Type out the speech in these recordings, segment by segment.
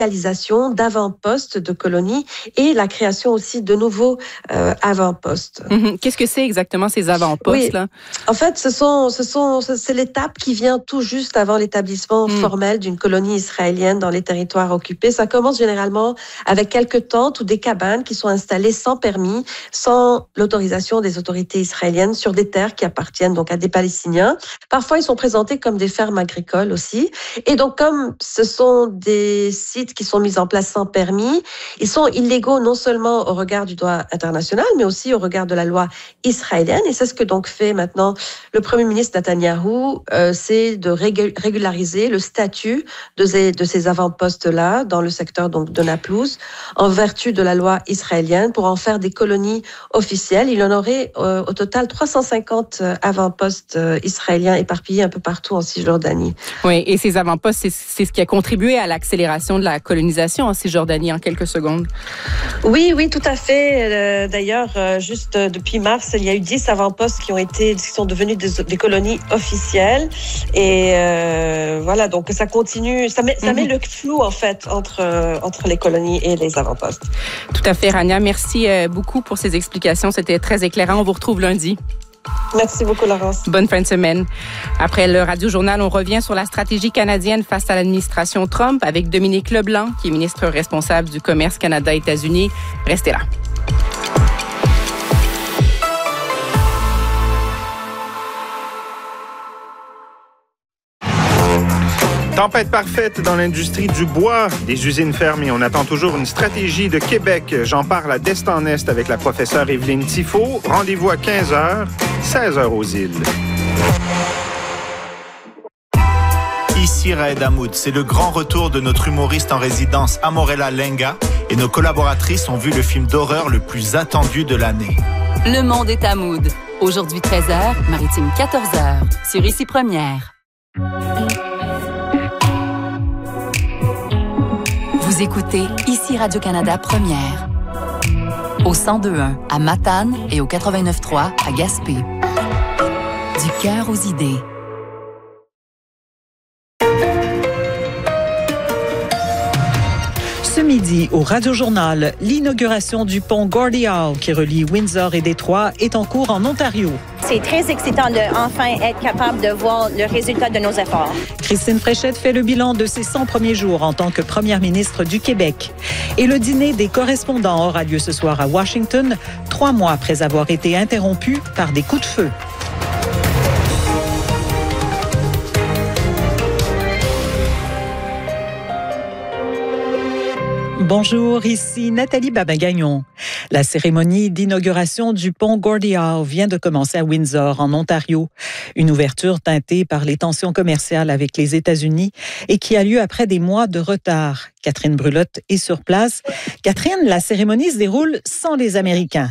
localisation d'avant-postes de colonies et la création aussi de nouveaux avant-postes. Qu'est-ce que c'est exactement ces avant-postes-là? En fait, c'est l'étape qui vient tout juste avant l'établissement formel d'une colonie israélienne dans les territoires occupés. Ça commence généralement avec quelques tentes ou des cabanes qui sont installées sans permis, sans l'autorisation des autorités israéliennes sur des terres qui appartiennent donc à des Palestiniens. Parfois, ils sont présentés comme des fermes agricoles aussi. Et donc, comme ce sont des sites qui sont mis en place sans permis, ils sont illégaux non seulement au regard du droit international, mais aussi au regard de la loi israélienne. Et c'est ce que donc fait maintenant le Premier ministre Netanyahou, c'est de régulariser le statut de ces avant-postes-là dans le secteur donc de Naplouse, en vertu de la loi israélienne, pour en faire des colonies officielles. Il y en aurait au total 350 avant-postes israéliens éparpillés un peu partout en Cisjordanie. Oui, et ces avant-postes, c'est ce qui a contribué à l'accélération de la colonisation en Cisjordanie en quelques secondes. Oui, tout à fait. D'ailleurs, juste depuis mars, il y a eu 10 avant-postes qui sont devenus des colonies officielles. Et voilà, donc ça continue. Ça met le flou, en fait, entre les colonies et les avant-postes. Tout à fait, Rania. Merci beaucoup pour ces explications. C'était très éclairant. On vous retrouve lundi. Merci beaucoup, Laurence. Bonne fin de semaine. Après le Radio-Journal, on revient sur la stratégie canadienne face à l'administration Trump avec Dominique Leblanc, qui est ministre responsable du commerce Canada-États-Unis. Restez là. Tempête parfaite dans l'industrie du bois, des usines fermées. On attend toujours une stratégie de Québec. J'en parle à d'Est en Est avec la professeure Evelyne Tifo. Rendez-vous à 15h, 16h aux îles. Ici Raed Hamoud, c'est le grand retour de notre humoriste en résidence Amorella Lenga et nos collaboratrices ont vu le film d'horreur le plus attendu de l'année. Le monde est Hamoud. Aujourd'hui 13h, Maritime 14h, sur Ici Première. Vous écoutez Ici Radio-Canada Première. Au 102.1 à Matane et au 89.3 à Gaspé. Du cœur aux idées. Ce midi, au Radio-Journal, l'inauguration du pont Gordie Howe qui relie Windsor et Détroit est en cours en Ontario. C'est très excitant de enfin être capable de voir le résultat de nos efforts. Christine Fréchette fait le bilan de ses 100 premiers jours en tant que première ministre du Québec. Et le dîner des correspondants aura lieu ce soir à Washington, 3 mois après avoir été interrompu par des coups de feu. Bonjour, ici Nathalie Babin-Gagnon. La cérémonie d'inauguration du pont Gordie Howe vient de commencer à Windsor, en Ontario. Une ouverture teintée par les tensions commerciales avec les États-Unis et qui a lieu après des mois de retard. Catherine Brulotte est sur place. Catherine, la cérémonie se déroule sans les Américains.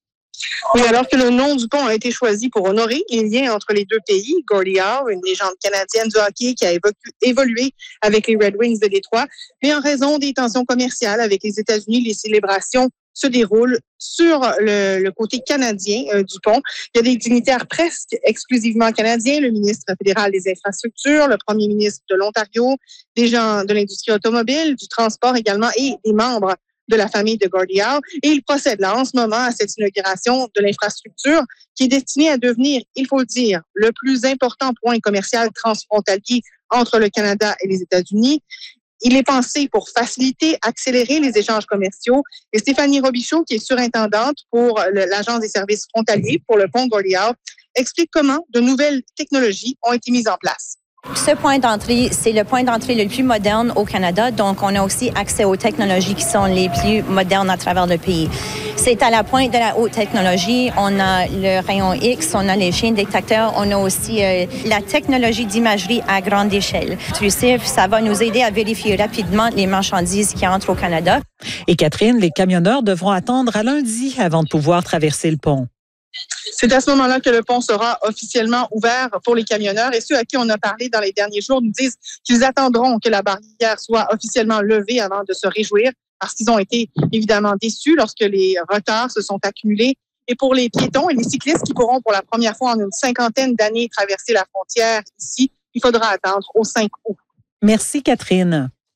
Oui, alors que le nom du pont a été choisi pour honorer les liens entre les deux pays, Gordie Howe, une légende canadienne du hockey qui a évolué avec les Red Wings de Détroit, mais en raison des tensions commerciales avec les États-Unis, les célébrations se déroulent sur le côté canadien du pont. Il y a des dignitaires presque exclusivement canadiens, le ministre fédéral des Infrastructures, le premier ministre de l'Ontario, des gens de l'industrie automobile, du transport également et des membres de la famille de Gordie Howe. Et il procède là en ce moment à cette inauguration de l'infrastructure qui est destinée à devenir, il faut le dire, le plus important point commercial transfrontalier entre le Canada et les États-Unis. Il est pensé pour faciliter, accélérer les échanges commerciaux. Et Stéphanie Robichaud, qui est surintendante pour l'Agence des services frontaliers pour le pont Gordie Howe, explique comment de nouvelles technologies ont été mises en place. Ce point d'entrée, c'est le point d'entrée le plus moderne au Canada. Donc, on a aussi accès aux technologies qui sont les plus modernes à travers le pays. C'est à la pointe de la haute technologie. On a le rayon X, on a les chiens détecteurs, on a aussi la technologie d'imagerie à grande échelle. Ça va nous aider à vérifier rapidement les marchandises qui entrent au Canada. Et Catherine, les camionneurs devront attendre à lundi avant de pouvoir traverser le pont. C'est à ce moment-là que le pont sera officiellement ouvert pour les camionneurs. Et ceux à qui on a parlé dans les derniers jours nous disent qu'ils attendront que la barrière soit officiellement levée avant de se réjouir, parce qu'ils ont été évidemment déçus lorsque les retards se sont accumulés. Et pour les piétons et les cyclistes qui pourront pour la première fois en une 50aine d'années traverser la frontière ici, il faudra attendre au 5 août. Merci Catherine.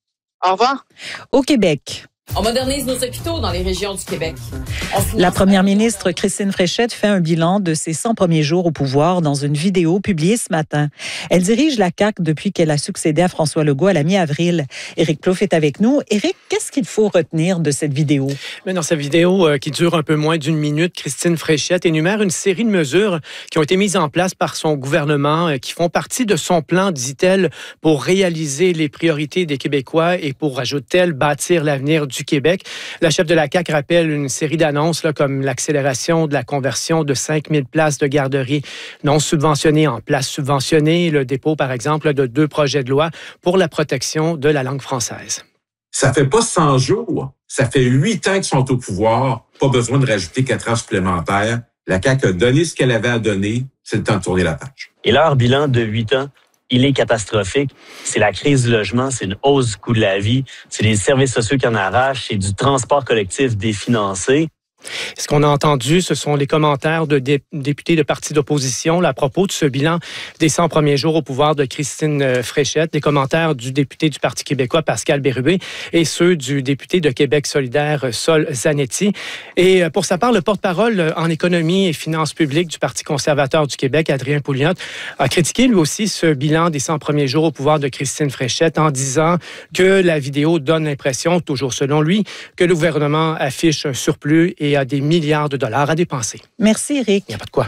Au revoir. Au Québec. On modernise nos hôpitaux dans les régions du Québec. La première ministre Christine Fréchette fait un bilan de ses 100 premiers jours au pouvoir dans une vidéo publiée ce matin. Elle dirige la CAQ depuis qu'elle a succédé à François Legault à la mi-avril. Éric Plouffe est avec nous. Éric, qu'est-ce qu'il faut retenir de cette vidéo? Mais dans sa vidéo qui dure un peu moins d'une minute, Christine Fréchette énumère une série de mesures qui ont été mises en place par son gouvernement, qui font partie de son plan, dit-elle, pour réaliser les priorités des Québécois et pour, ajoute-t-elle, bâtir l'avenir du Québec. La chef de la CAQ rappelle une série d'annonces comme l'accélération de la conversion de 5000 places de garderie non subventionnées en places subventionnées, le dépôt, par exemple, de 2 projets de loi pour la protection de la langue française. Ça fait pas 100 jours, ça fait 8 ans qu'ils sont au pouvoir, pas besoin de rajouter 4 ans supplémentaires. La CAQ a donné ce qu'elle avait à donner, c'est le temps de tourner la page. Et leur bilan de 8 ans, il est catastrophique. C'est la crise du logement, c'est une hausse du coût de la vie, c'est les services sociaux qui en arrachent, c'est du transport collectif définancé. Ce qu'on a entendu, ce sont les commentaires de députés de partis d'opposition à propos de ce bilan des 100 premiers jours au pouvoir de Christine Fréchette, des commentaires du député du Parti québécois, Pascal Bérubé, et ceux du député de Québec solidaire, Sol Zanetti. Et pour sa part, le porte-parole en économie et finances publiques du Parti conservateur du Québec, Adrien Pouliot, a critiqué lui aussi ce bilan des 100 premiers jours au pouvoir de Christine Fréchette en disant que la vidéo donne l'impression, toujours selon lui, que le gouvernement affiche un surplus et a des milliards de dollars à dépenser. Merci, Éric. Il n'y a pas de quoi.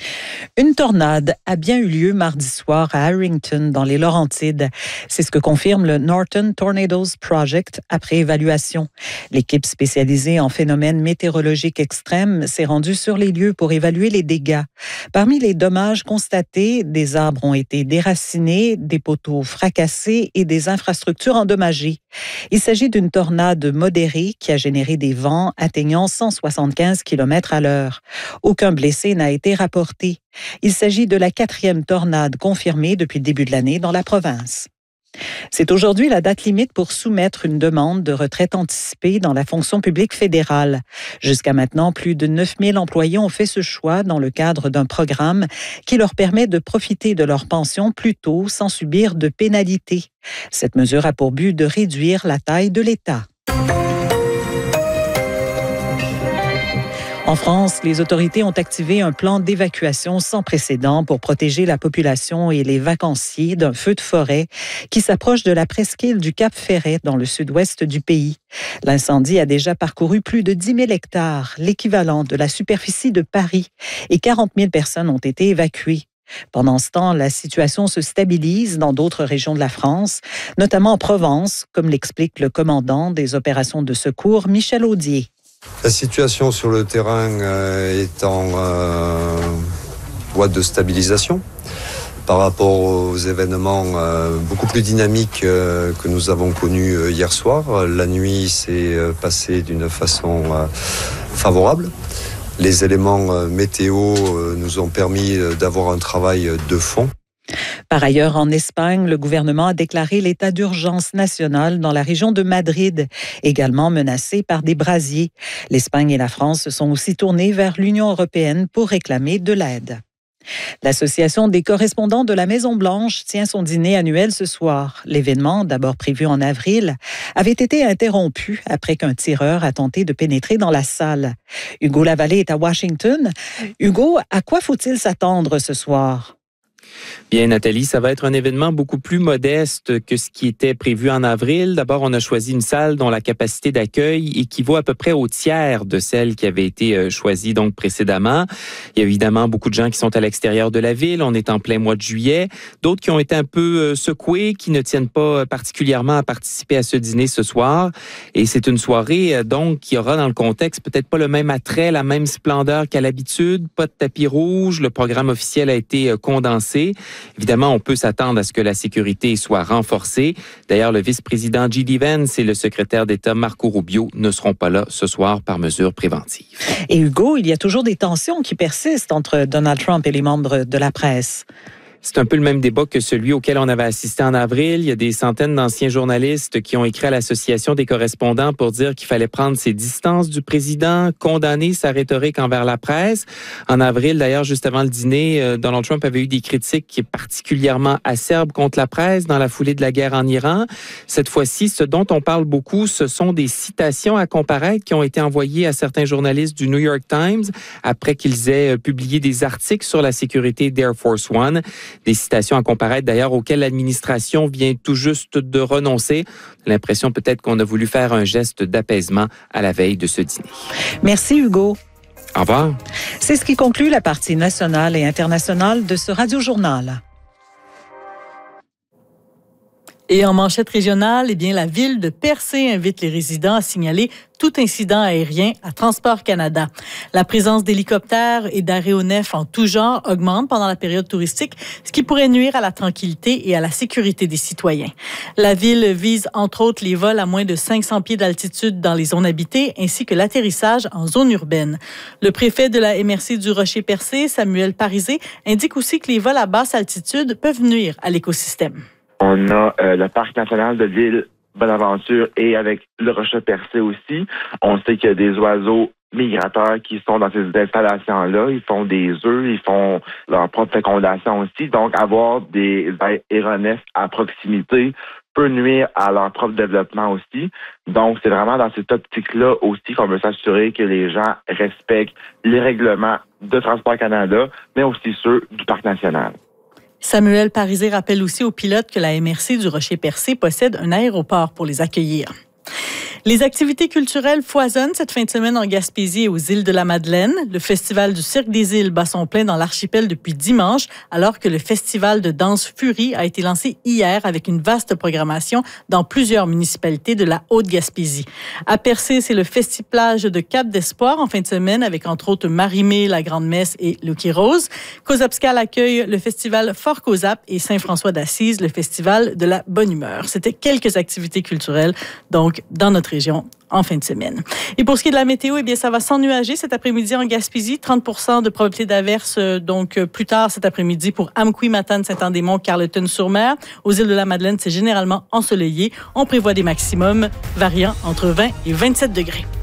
Une tornade a bien eu lieu mardi soir à Harrington, dans les Laurentides. C'est ce que confirme le Norton Tornadoes Project après évaluation. L'équipe spécialisée en phénomènes météorologiques extrêmes s'est rendue sur les lieux pour évaluer les dégâts. Parmi les dommages constatés, des arbres ont été déracinés, des poteaux fracassés et des infrastructures endommagées. Il s'agit d'une tornade modérée qui a généré des vents atteignant 175 km/h. Aucun blessé n'a été rapporté. Il s'agit de la 4e tornade confirmée depuis le début de l'année dans la province. C'est aujourd'hui la date limite pour soumettre une demande de retraite anticipée dans la fonction publique fédérale. Jusqu'à maintenant, plus de 9000 employés ont fait ce choix dans le cadre d'un programme qui leur permet de profiter de leur pension plus tôt sans subir de pénalités. Cette mesure a pour but de réduire la taille de l'État. En France, les autorités ont activé un plan d'évacuation sans précédent pour protéger la population et les vacanciers d'un feu de forêt qui s'approche de la presqu'île du Cap-Ferret dans le sud-ouest du pays. L'incendie a déjà parcouru plus de 10 000 hectares, l'équivalent de la superficie de Paris, et 40 000 personnes ont été évacuées. Pendant ce temps, la situation se stabilise dans d'autres régions de la France, notamment en Provence, comme l'explique le commandant des opérations de secours, Michel Audier. La situation sur le terrain est en voie de stabilisation par rapport aux événements beaucoup plus dynamiques que nous avons connus hier soir. La nuit s'est passée d'une façon favorable. Les éléments météo nous ont permis d'avoir un travail de fond. Par ailleurs, en Espagne, le gouvernement a déclaré l'état d'urgence national dans la région de Madrid, également menacée par des brasiers. L'Espagne et la France se sont aussi tournés vers l'Union européenne pour réclamer de l'aide. L'Association des correspondants de la Maison-Blanche tient son dîner annuel ce soir. L'événement, d'abord prévu en avril, avait été interrompu après qu'un tireur a tenté de pénétrer dans la salle. Hugo Lavallée est à Washington. Hugo, à quoi faut-il s'attendre ce soir? Bien, Nathalie, ça va être un événement beaucoup plus modeste que ce qui était prévu en avril. D'abord, on a choisi une salle dont la capacité d'accueil équivaut à peu près au tiers de celle qui avait été choisie donc précédemment. Il y a évidemment beaucoup de gens qui sont à l'extérieur de la ville. On est en plein mois de juillet. D'autres qui ont été un peu secoués, qui ne tiennent pas particulièrement à participer à ce dîner ce soir. Et c'est une soirée donc qui aura dans le contexte peut-être pas le même attrait, la même splendeur qu'à l'habitude. Pas de tapis rouge. Le programme officiel a été condensé. Évidemment, on peut s'attendre à ce que la sécurité soit renforcée. D'ailleurs, le vice-président J.D. Vance et le secrétaire d'État Marco Rubio ne seront pas là ce soir par mesure préventive. Et Hugo, il y a toujours des tensions qui persistent entre Donald Trump et les membres de la presse. C'est un peu le même débat que celui auquel on avait assisté en avril. Il y a des centaines d'anciens journalistes qui ont écrit à l'Association des correspondants pour dire qu'il fallait prendre ses distances du président, condamner sa rhétorique envers la presse. En avril, d'ailleurs, juste avant le dîner, Donald Trump avait eu des critiques particulièrement acerbes contre la presse dans la foulée de la guerre en Iran. Cette fois-ci, ce dont on parle beaucoup, ce sont des citations à comparaître qui ont été envoyées à certains journalistes du New York Times après qu'ils aient publié des articles sur la sécurité d'Air Force One. Des citations à comparaître d'ailleurs auxquelles l'administration vient tout juste de renoncer. L'impression peut-être qu'on a voulu faire un geste d'apaisement à la veille de ce dîner. Merci Hugo. Au revoir. C'est ce qui conclut la partie nationale et internationale de ce radiojournal. Et en manchette régionale, eh bien, la ville de Percé invite les résidents à signaler tout incident aérien à Transport Canada. La présence d'hélicoptères et d'aéronefs en tout genre augmente pendant la période touristique, ce qui pourrait nuire à la tranquillité et à la sécurité des citoyens. La ville vise entre autres les vols à moins de 500 pieds d'altitude dans les zones habitées ainsi que l'atterrissage en zone urbaine. Le préfet de la MRC du Rocher-Percé, Samuel Parisé, indique aussi que les vols à basse altitude peuvent nuire à l'écosystème. On a le parc national de l'île Bonaventure et avec le Rocher-Percé aussi. On sait qu'il y a des oiseaux migrateurs qui sont dans ces installations-là. Ils font des œufs, ils font leur propre fécondation aussi. Donc, avoir des aéronefs à proximité peut nuire à leur propre développement aussi. Donc, c'est vraiment dans cette optique-là aussi qu'on veut s'assurer que les gens respectent les règlements de Transport Canada, mais aussi ceux du parc national. Samuel Parisé rappelle aussi aux pilotes que la MRC du Rocher-Percé possède un aéroport pour les accueillir. Les activités culturelles foisonnent cette fin de semaine en Gaspésie et aux îles de la Madeleine. Le festival du Cirque des Îles bat son plein dans l'archipel depuis dimanche, alors que le festival de danse Fury a été lancé hier avec une vaste programmation dans plusieurs municipalités de la Haute-Gaspésie. À Percé, c'est le Festi-Plage de Cap-d'Espoir en fin de semaine avec entre autres Marimé, la Grande-Messe et Lucky Rose. Cozapscal accueille le festival Fort Cozap et Saint-François d'Assise, le festival de la Bonne Humeur. C'était quelques activités culturelles, donc, dans notre région en fin de semaine. Et pour ce qui est de la météo, eh bien, ça va s'ennuager cet après-midi en Gaspésie. 30% de probabilité d'averse, donc, plus tard cet après-midi pour Amqui, Matane, Saint-Anne-des-Monts, Carleton-sur-Mer. Aux îles de la Madeleine, c'est généralement ensoleillé. On prévoit des maximums variant entre 20 et 27 degrés.